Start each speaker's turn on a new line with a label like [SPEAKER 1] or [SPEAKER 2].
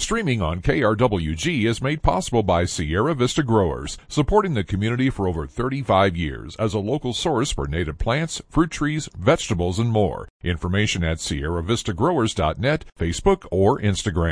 [SPEAKER 1] Streaming on KRWG is made possible by Sierra Vista Growers, supporting the community for over 35 years as a local source for native plants, fruit trees, vegetables, and more. Information at sierravistagrowers.net, Facebook, or Instagram.